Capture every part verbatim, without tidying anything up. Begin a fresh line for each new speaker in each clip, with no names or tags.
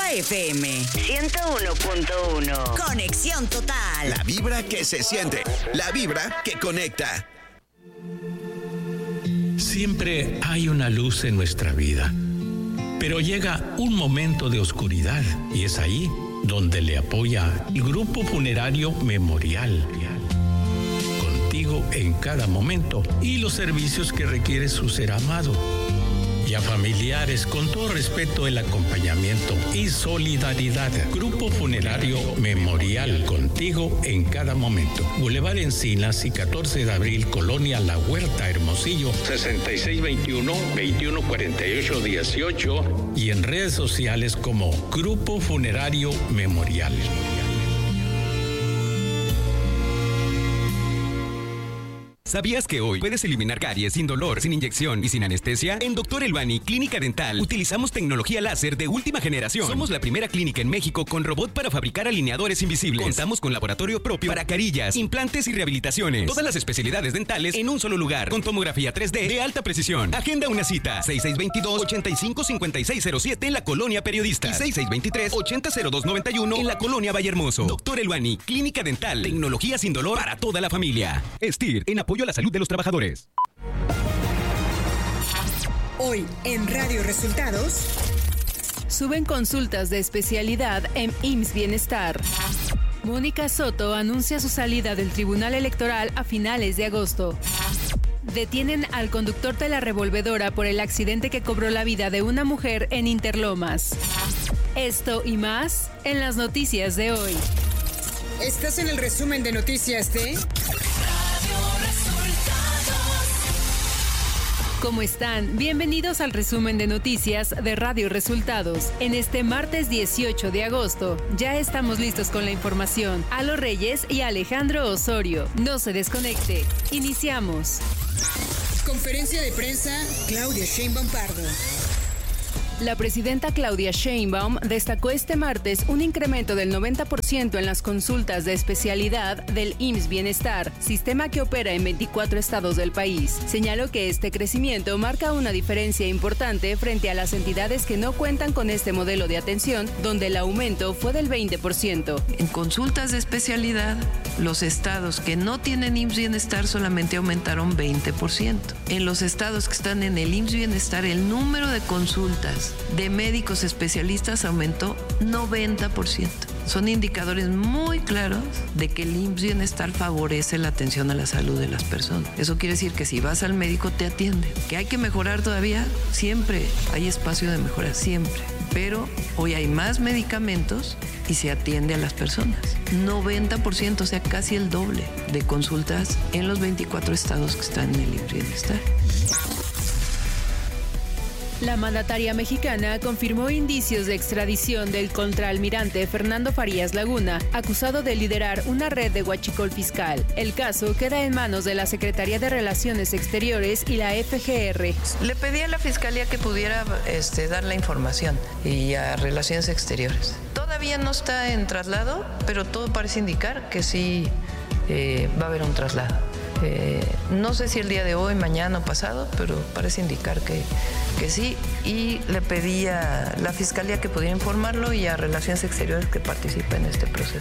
Exa F M ciento uno punto uno. Conexión total.
La vibra que se siente. La vibra que conecta.
Siempre hay una luz en nuestra vida, pero llega un momento de oscuridad y es ahí donde le apoya el Grupo Funerario Memorial. Contigo en cada momento y los servicios que requiere su ser amado. Y a familiares, con todo respeto, el acompañamiento y solidaridad. Grupo Funerario Memorial, contigo en cada momento. Boulevard Encinas y catorce de abril, Colonia La Huerta, Hermosillo, sesenta y seis veintiuno, veintiuno cuarenta y ocho dieciocho. Y en redes sociales como Grupo Funerario Memorial.
¿Sabías que hoy puedes eliminar caries sin dolor, sin inyección y sin anestesia? En Doctor Elbani Clínica Dental utilizamos tecnología láser de última generación. Somos la primera clínica en México con robot para fabricar alineadores invisibles. Contamos con laboratorio propio para carillas, implantes y rehabilitaciones. Todas las especialidades dentales en un solo lugar, con tomografía tres D de alta precisión. Agenda una cita, seis seis dos dos, ocho cinco cinco seis cero siete en la Colonia Periodista y seis seis dos tres, ocho cero cero dos nueve uno en la Colonia Vallehermoso. Doctor Elbani Clínica Dental, tecnología sin dolor para toda la familia. STIR, en apoyo a la salud de los trabajadores.
Hoy en Radio Resultados.
Suben consultas de especialidad en I M S S Bienestar. Mónica Soto anuncia su salida del Tribunal Electoral a finales de agosto. Detienen al conductor de la revolvedora por el accidente que cobró la vida de una mujer en Interlomas. Esto y más en las noticias de hoy.
Estás en el resumen de noticias de
¿Cómo están? Bienvenidos al resumen de noticias de Radio Resultados. En este martes dieciocho de agosto, ya estamos listos con la información. Alo Reyes y Alejandro Osorio. No se desconecte. Iniciamos.
Conferencia de prensa, Claudia Sheinbaum Pardo.
La presidenta Claudia Sheinbaum destacó este martes un incremento del noventa por ciento en las consultas de especialidad del I M S S Bienestar, sistema que opera en veinticuatro estados del país. Señaló que este crecimiento marca una diferencia importante frente a las entidades que no cuentan con este modelo de atención, donde el aumento fue del veinte por ciento.
En consultas de especialidad, los estados que no tienen I M S S Bienestar solamente aumentaron veinte por ciento. En los estados que están en el I M S S Bienestar, el número de consultas de médicos especialistas aumentó noventa por ciento. Son indicadores muy claros de que el I M S S Bienestar favorece la atención a la salud de las personas. Eso quiere decir que si vas al médico te atiende. ¿Que hay que mejorar todavía? Siempre hay espacio de mejora, siempre. Pero hoy hay más medicamentos y se atiende a las personas. noventa por ciento, o sea, casi el doble de consultas en los veinticuatro estados que están en el I M S S Bienestar.
La mandataria mexicana confirmó indicios de extradición del contraalmirante Fernando Farías Laguna, acusado de liderar una red de huachicol fiscal. El caso queda en manos de la Secretaría de Relaciones Exteriores y la F G R.
Le pedí a la Fiscalía que pudiera este, dar la información y a Relaciones Exteriores. Todavía no está en traslado, pero todo parece indicar que sí eh, va a haber un traslado. Eh, no sé si el día de hoy, mañana o pasado, pero parece indicar que, que sí. Y le pedí a la Fiscalía que pudiera informarlo y a Relaciones Exteriores que participe en este proceso.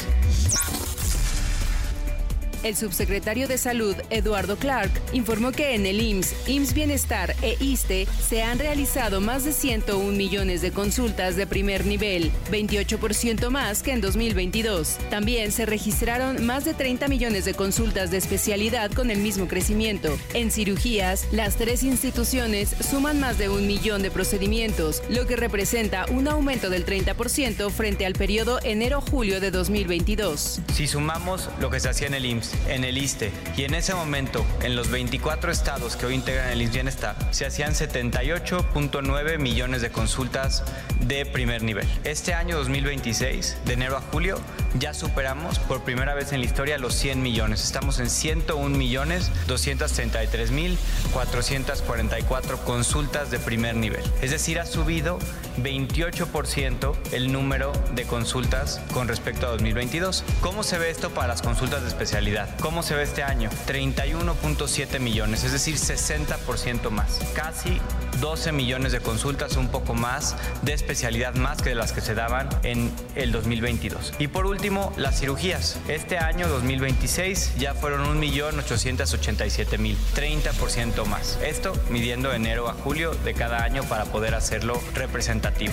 El subsecretario de Salud, Eduardo Clark, informó que en el I M S S, I M S S Bienestar e ISSSTE se han realizado más de ciento un millones de consultas de primer nivel, veintiocho por ciento más que en dos mil veintidós. También se registraron más de treinta millones de consultas de especialidad con el mismo crecimiento. En cirugías, las tres instituciones suman más de un millón de procedimientos, lo que representa un aumento del treinta por ciento frente al periodo enero-julio de dos mil veintidós.
Si sumamos lo que se hacía en el I M S S, en el ISSSTE, y en ese momento, en los veinticuatro estados que hoy integran el I M S S Bienestar, se hacían setenta y ocho punto nueve millones de consultas de primer nivel. Este año dos mil veintiséis, de enero a julio, ya superamos por primera vez en la historia los cien millones. Estamos en ciento un millones doscientos treinta y tres mil cuatrocientos cuarenta y cuatro consultas de primer nivel. Es decir, ha subido veintiocho por ciento el número de consultas con respecto a dos mil veintidós. ¿Cómo se ve esto para las consultas de especialidad? especialidad. ¿Cómo se ve este año? treinta y uno punto siete millones, es decir, sesenta por ciento más. Casi doce millones de consultas, un poco más de especialidad más que de las que se daban en el dos mil veintidós. Y por último, las cirugías. Este año dos mil veintiséis ya fueron un millón ochocientos ochenta y siete mil, treinta por ciento más. Esto midiendo enero a julio de cada año para poder hacerlo representativo.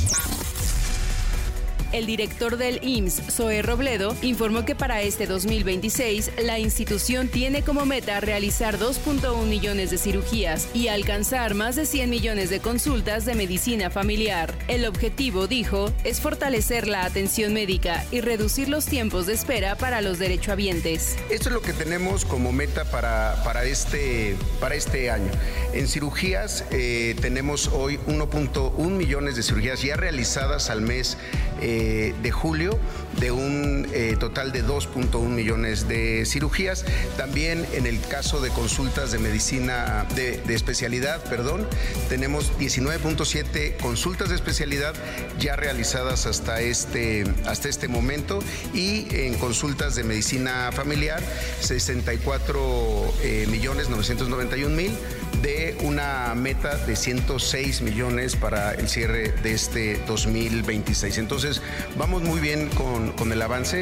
El director del I M S S, Zoe Robledo, informó que para este dos mil veintiséis la institución tiene como meta realizar dos punto uno millones de cirugías y alcanzar más de cien millones de consultas de medicina familiar. El objetivo, dijo, es fortalecer la atención médica y reducir los tiempos de espera para los derechohabientes.
Esto es lo que tenemos como meta para, para, este, para este año. En cirugías eh, tenemos hoy uno punto uno millones de cirugías ya realizadas al mes eh, de julio, de un eh, total de dos punto uno millones de cirugías. También en el caso de consultas de medicina de, de especialidad, perdón, tenemos diecinueve punto siete consultas de especialidad ya realizadas hasta este, hasta este momento, y en consultas de medicina familiar sesenta y cuatro millones novecientos noventa y un mil, de una meta de ciento seis millones para el cierre de este dos mil veintiséis. Entonces, vamos muy bien con, con el avance.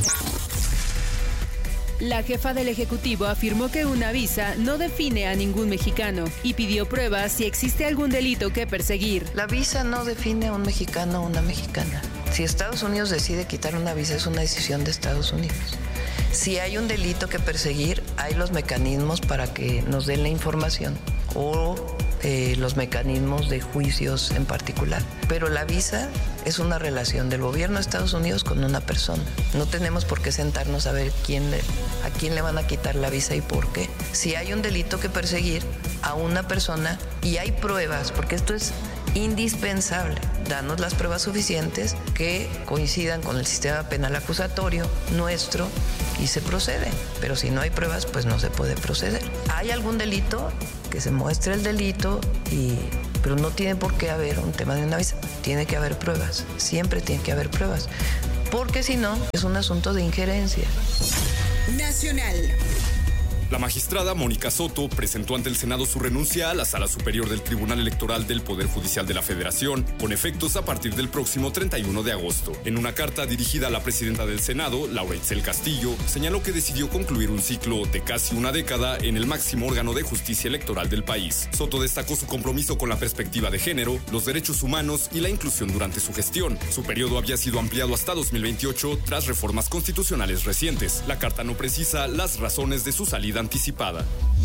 La jefa del Ejecutivo afirmó que una visa no define a ningún mexicano y pidió pruebas si existe algún delito que perseguir.
La visa no define a un mexicano o una mexicana. Si Estados Unidos decide quitar una visa, es una decisión de Estados Unidos. Si hay un delito que perseguir, hay los mecanismos para que nos den la información o eh, los mecanismos de juicios en particular. Pero la visa es una relación del gobierno de Estados Unidos con una persona. No tenemos por qué sentarnos a ver quién le, a quién le van a quitar la visa y por qué. Si hay un delito que perseguir a una persona y hay pruebas, porque esto es indispensable, danos las pruebas suficientes que coincidan con el sistema penal acusatorio nuestro y se procede. Pero si no hay pruebas, pues no se puede proceder. ¿Hay algún delito? Que se muestre el delito, y, pero no tiene por qué haber un tema de una visa. Tiene que haber pruebas, siempre tiene que haber pruebas, porque si no, es un asunto de injerencia.
Nacional.
La magistrada Mónica Soto presentó ante el Senado su renuncia a la Sala Superior del Tribunal Electoral del Poder Judicial de la Federación, con efectos a partir del próximo treinta y uno de agosto. En una carta dirigida a la presidenta del Senado, Laura Itzel Castillo, señaló que decidió concluir un ciclo de casi una década en el máximo órgano de justicia electoral del país. Soto destacó su compromiso con la perspectiva de género, los derechos humanos y la inclusión durante su gestión. Su periodo había sido ampliado hasta dos mil veintiocho tras reformas constitucionales recientes. La carta no precisa las razones de su salida anticipada.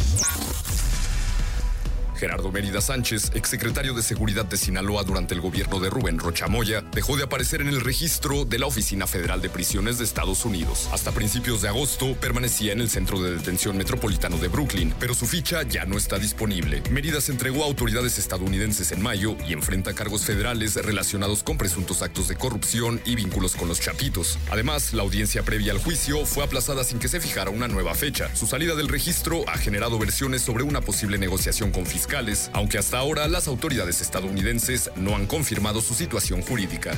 Gerardo Mérida Sánchez, exsecretario de Seguridad de Sinaloa durante el gobierno de Rubén Rocha Moya, dejó de aparecer en el registro de la Oficina Federal de Prisiones de Estados Unidos. Hasta principios de agosto permanecía en el Centro de Detención Metropolitano de Brooklyn, pero su ficha ya no está disponible. Mérida se entregó a autoridades estadounidenses en mayo y enfrenta cargos federales relacionados con presuntos actos de corrupción y vínculos con los Chapitos. Además, la audiencia previa al juicio fue aplazada sin que se fijara una nueva fecha. Su salida del registro ha generado versiones sobre una posible negociación con fiscales, aunque hasta ahora las autoridades estadounidenses no han confirmado su situación jurídica.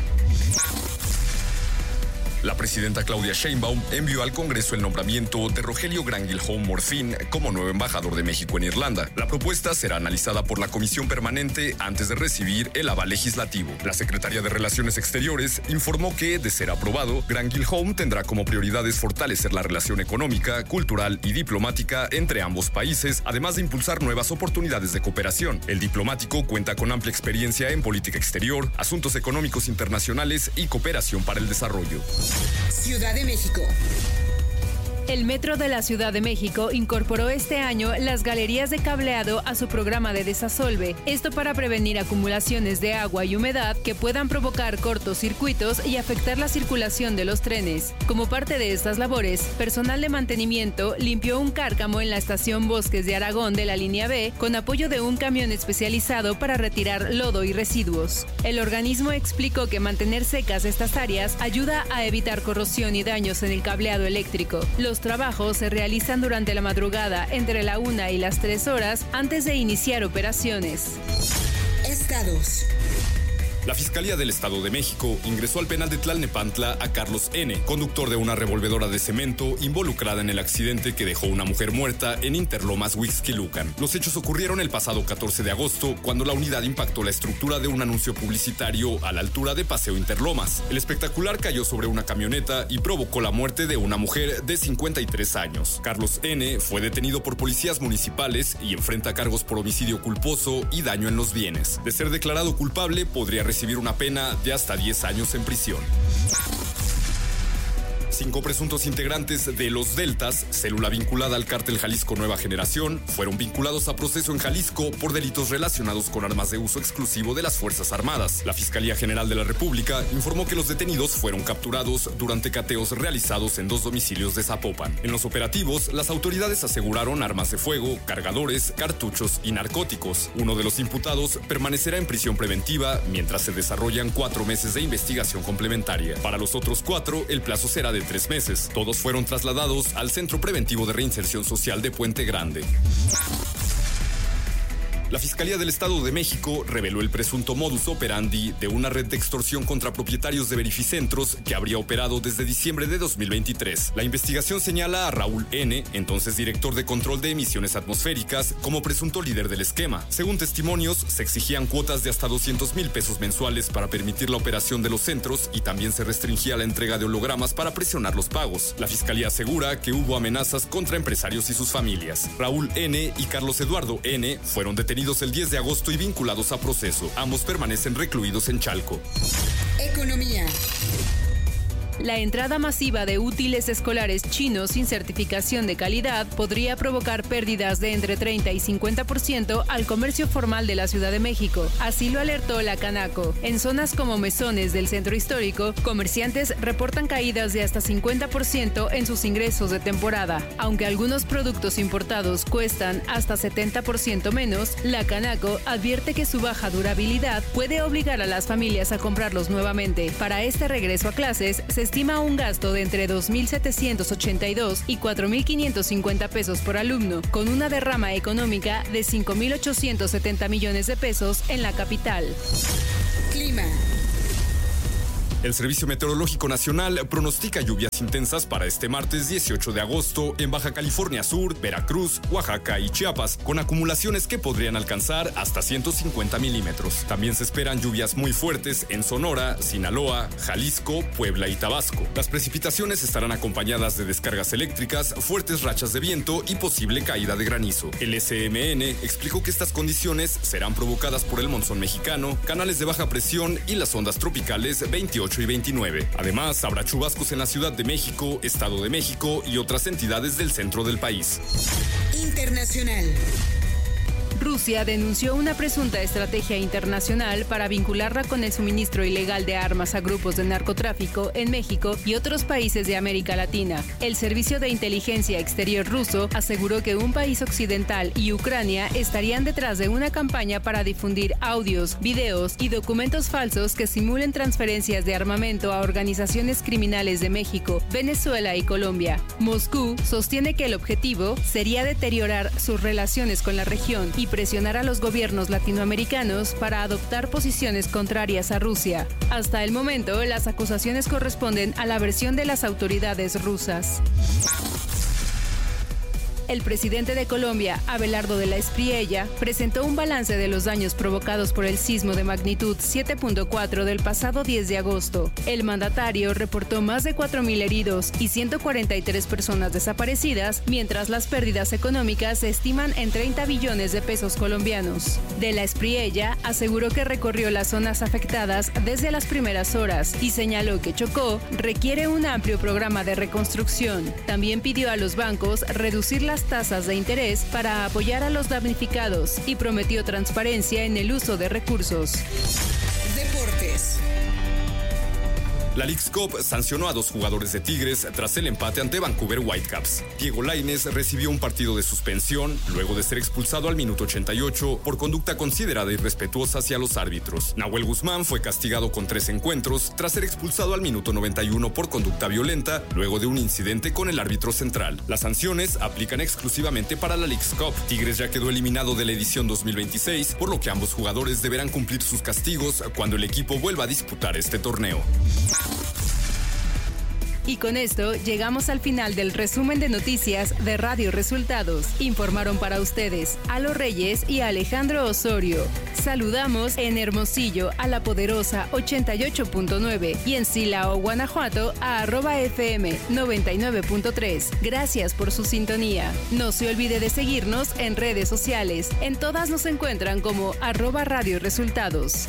La presidenta Claudia Sheinbaum envió al Congreso el nombramiento de Rogelio Granville Morfín como nuevo embajador de México en Irlanda. La propuesta será analizada por la Comisión Permanente antes de recibir el aval legislativo. La Secretaría de Relaciones Exteriores informó que, de ser aprobado, Granville tendrá como prioridades fortalecer la relación económica, cultural y diplomática entre ambos países, además de impulsar nuevas oportunidades de cooperación. El diplomático cuenta con amplia experiencia en política exterior, asuntos económicos internacionales y cooperación para el desarrollo.
Ciudad de México.
El Metro de la Ciudad de México incorporó este año las galerías de cableado a su programa de desasolve. Esto para prevenir acumulaciones de agua y humedad que puedan provocar cortocircuitos y afectar la circulación de los trenes. Como parte de estas labores, personal de mantenimiento limpió un cárcamo en la estación Bosques de Aragón de la línea B con apoyo de un camión especializado para retirar lodo y residuos. El organismo explicó que mantener secas estas áreas ayuda a evitar corrosión y daños en el cableado eléctrico. Los Los trabajos se realizan durante la madrugada entre la una y las tres horas antes de iniciar operaciones.
Estados.
La Fiscalía del Estado de México ingresó al penal de Tlalnepantla a Carlos N., conductor de una revolvedora de cemento involucrada en el accidente que dejó una mujer muerta en Interlomas, Huixquilucan. Los hechos ocurrieron el pasado catorce de agosto, cuando la unidad impactó la estructura de un anuncio publicitario a la altura de Paseo Interlomas. El espectacular cayó sobre una camioneta y provocó la muerte de una mujer de cincuenta y tres años. Carlos N. fue detenido por policías municipales y enfrenta cargos por homicidio culposo y daño en los bienes. De ser declarado culpable, podría recibir una pena de hasta diez años en prisión. Cinco presuntos integrantes de Los Deltas, célula vinculada al cártel Jalisco Nueva Generación, fueron vinculados a proceso en Jalisco por delitos relacionados con armas de uso exclusivo de las Fuerzas Armadas. La Fiscalía General de la República informó que los detenidos fueron capturados durante cateos realizados en dos domicilios de Zapopan. En los operativos, las autoridades aseguraron armas de fuego, cargadores, cartuchos y narcóticos. Uno de los imputados permanecerá en prisión preventiva mientras se desarrollan cuatro meses de investigación complementaria. Para los otros cuatro, el plazo será de tres meses. Todos fueron trasladados al Centro Preventivo de Reinserción Social de Puente Grande. La Fiscalía del Estado de México reveló el presunto modus operandi de una red de extorsión contra propietarios de verificentros que habría operado desde diciembre de dos mil veintitrés. La investigación señala a Raúl N., entonces director de control de emisiones atmosféricas, como presunto líder del esquema. Según testimonios, se exigían cuotas de hasta doscientos mil pesos mensuales para permitir la operación de los centros y también se restringía la entrega de hologramas para presionar los pagos. La Fiscalía asegura que hubo amenazas contra empresarios y sus familias. Raúl N. y Carlos Eduardo N. fueron detenidos el diez de agosto y vinculados a proceso. Ambos permanecen recluidos en Chalco.
Economía. La entrada masiva de útiles escolares chinos sin certificación de calidad podría provocar pérdidas de entre treinta y cincuenta por ciento al comercio formal de la Ciudad de México. Así lo alertó la Canaco. En zonas como Mesones del centro histórico, comerciantes reportan caídas de hasta cincuenta por ciento en sus ingresos de temporada. Aunque algunos productos importados cuestan hasta setenta por ciento menos, la Canaco advierte que su baja durabilidad puede obligar a las familias a comprarlos nuevamente. Para este regreso a clases, se estima un gasto de entre dos mil setecientos ochenta y dos y cuatro mil quinientos cincuenta pesos por alumno, con una derrama económica de cinco mil ochocientos setenta millones de pesos en la capital. Clima.
El Servicio Meteorológico Nacional pronostica lluvias intensas para este martes dieciocho de agosto en Baja California Sur, Veracruz, Oaxaca y Chiapas, con acumulaciones que podrían alcanzar hasta ciento cincuenta milímetros. También se esperan lluvias muy fuertes en Sonora, Sinaloa, Jalisco, Puebla y Tabasco. Las precipitaciones estarán acompañadas de descargas eléctricas, fuertes rachas de viento y posible caída de granizo. El S M N explicó que estas condiciones serán provocadas por el monzón mexicano, canales de baja presión y las ondas tropicales veintiocho y veintinueve. Además, habrá chubascos en la Ciudad de México, Estado de México y otras entidades del centro del país.
Internacional. Rusia denunció una presunta estrategia internacional para vincularla con el suministro ilegal de armas a grupos de narcotráfico en México y otros países de América Latina. El Servicio de Inteligencia Exterior ruso aseguró que un país occidental y Ucrania estarían detrás de una campaña para difundir audios, videos y documentos falsos que simulen transferencias de armamento a organizaciones criminales de México, Venezuela y Colombia. Moscú sostiene que el objetivo sería deteriorar sus relaciones con la región y presionar a los gobiernos latinoamericanos para adoptar posiciones contrarias a Rusia. Hasta el momento, las acusaciones corresponden a la versión de las autoridades rusas. El presidente de Colombia, Abelardo de la Espriella, presentó un balance de los daños provocados por el sismo de magnitud siete punto cuatro del pasado diez de agosto. El mandatario reportó más de cuatro mil heridos y ciento cuarenta y tres personas desaparecidas, mientras las pérdidas económicas se estiman en treinta billones de pesos colombianos. De la Espriella aseguró que recorrió las zonas afectadas desde las primeras horas y señaló que Chocó requiere un amplio programa de reconstrucción. También pidió a los bancos reducir la tasas de interés para apoyar a los damnificados y prometió transparencia en el uso de recursos. Deportes.
La Leagues Cup sancionó a dos jugadores de Tigres tras el empate ante Vancouver Whitecaps. Diego Lainez recibió un partido de suspensión luego de ser expulsado al minuto ochenta y ocho por conducta considerada irrespetuosa hacia los árbitros. Nahuel Guzmán fue castigado con tres encuentros tras ser expulsado al minuto noventa y uno por conducta violenta luego de un incidente con el árbitro central. Las sanciones aplican exclusivamente para la Leagues Cup. Tigres ya quedó eliminado de la edición dos mil veintiséis, por lo que ambos jugadores deberán cumplir sus castigos cuando el equipo vuelva a disputar este torneo.
Y con esto llegamos al final del resumen de noticias de Radio Resultados. Informaron para ustedes Alo Reyes y Alejandro Osorio. Saludamos en Hermosillo a La Poderosa ochenta y ocho punto nueve y en Silao, Guanajuato a arroba F M noventa y nueve punto tres. Gracias por su sintonía. No se olvide de seguirnos en redes sociales. En todas nos encuentran como arroba Radio Resultados.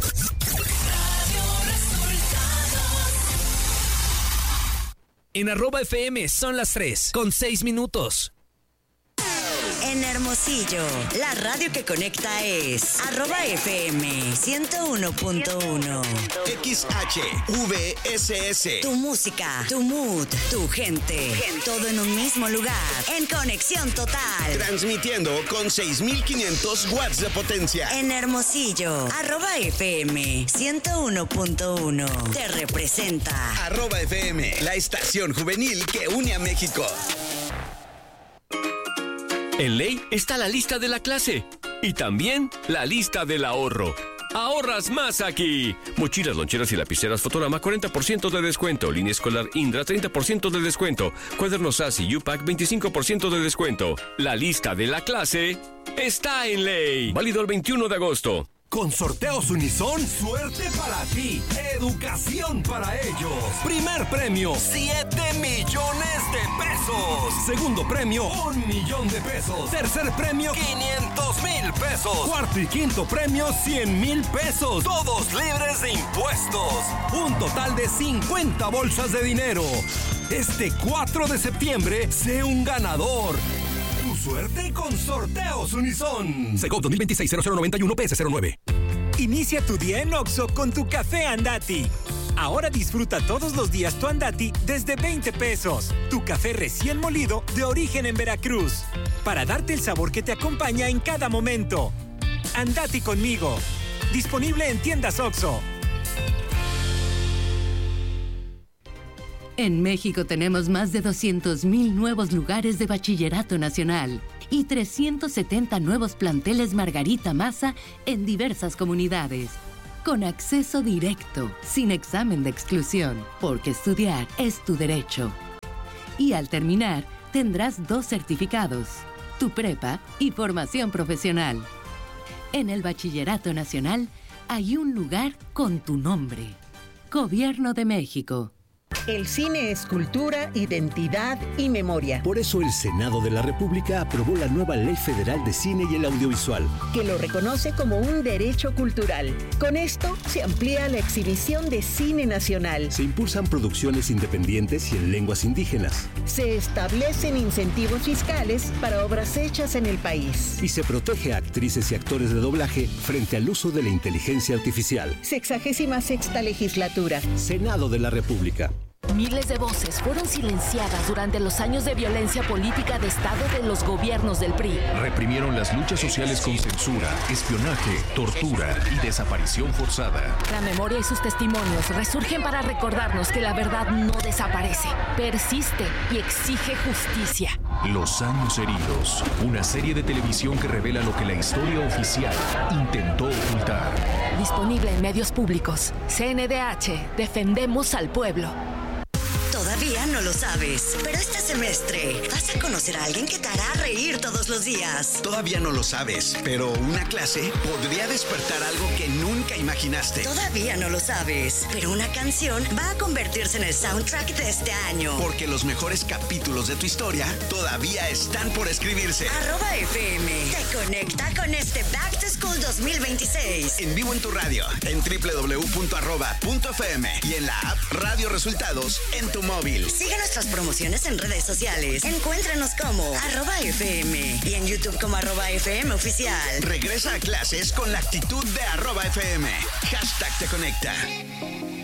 En arroba F M son las tres, con seis minutos.
En Hermosillo, la radio que conecta es arroba F M ciento uno punto uno.
X H V S S.
Tu música, tu mood, tu gente, todo en un mismo lugar. En conexión total.
Transmitiendo con seis mil quinientos watts de potencia.
En Hermosillo, arroba F M ciento uno punto uno. Te representa.
Arroba F M, la estación juvenil que une a México.
En Ley está la lista de la clase y también la lista del ahorro. ¡Ahorras más aquí! Mochilas, loncheras y lapiceras Fotorama, cuarenta por ciento de descuento. Línea escolar Indra, treinta por ciento de descuento. Cuadernos A S I y U P A C, veinticinco por ciento de descuento. La lista de la clase está en Ley. Válido el veintiuno de agosto.
Con Sorteos Unison, suerte para ti, educación para ellos. Primer premio, siete millones de pesos. Segundo premio, un millón de pesos. Tercer premio, quinientos mil pesos. Cuarto y quinto premio, cien mil pesos. Todos libres de impuestos. Un total de cincuenta bolsas de dinero. Este cuatro de septiembre, sé un ganador. Suerte con Sorteos Unison.
Segov dos mil veintiséis cero cero noventa y uno P S cero nueve.
Inicia tu día en Oxxo con tu café Andati. Ahora disfruta todos los días tu Andati desde veinte pesos. Tu café recién molido de origen en Veracruz. Para darte el sabor que te acompaña en cada momento. Andati conmigo. Disponible en tiendas Oxxo.
En México tenemos más de doscientos mil nuevos lugares de bachillerato nacional y trescientos setenta nuevos planteles Margarita Maza en diversas comunidades. Con acceso directo, sin examen de exclusión, porque estudiar es tu derecho. Y al terminar, tendrás dos certificados, tu prepa y formación profesional. En el bachillerato nacional hay un lugar con tu nombre. Gobierno de México.
El cine es cultura, identidad y memoria.
Por eso el Senado de la República aprobó la nueva Ley Federal de Cine y el Audiovisual,
que lo reconoce como un derecho cultural. Con esto se amplía la exhibición de cine nacional.
Se impulsan producciones independientes y en lenguas indígenas.
Se establecen incentivos fiscales para obras hechas en el país.
Y se protege a actrices y actores de doblaje frente al uso de la inteligencia artificial.
Sexagésima sexta legislatura.
Senado de la República.
Miles de voces fueron silenciadas durante los años de violencia política de Estado de los gobiernos del P R I.
Reprimieron las luchas sociales con censura, espionaje, tortura y desaparición forzada.
La memoria y sus testimonios resurgen para recordarnos que la verdad no desaparece, persiste y exige justicia.
Los años heridos, una serie de televisión que revela lo que la historia oficial intentó ocultar.
Disponible en medios públicos. C N D H, defendemos al pueblo.
Todavía no lo sabes, pero este semestre vas a conocer a alguien que te hará reír todos los días.
Todavía no lo sabes, pero una clase podría despertar algo que nunca imaginaste.
Todavía no lo sabes, pero una canción va a convertirse en el soundtrack de este año.
Porque los mejores capítulos de tu historia todavía están por escribirse.
Arroba F M te conecta con este Back to School dos mil veintiséis.
En vivo en tu radio, en doble u doble u doble u punto arroba punto f m y en la app Radio Resultados en tu móvil.
Sigue nuestras promociones en redes sociales. Encuéntranos como arroba F M y en YouTube como arroba F M oficial.
Regresa a clases con la actitud de arroba F M. Hashtag te conecta.